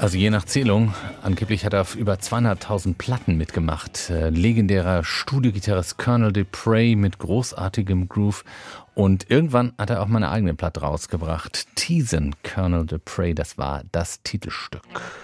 Also je nach Zählung, angeblich hat er auf über 200.000 Platten mitgemacht. Legendärer Studiogitarrist Colonel Dupre mit großartigem Groove. Und irgendwann hat er auch mal eine eigene Platte rausgebracht. Teasin' Colonel Dupre, das war das Titelstück.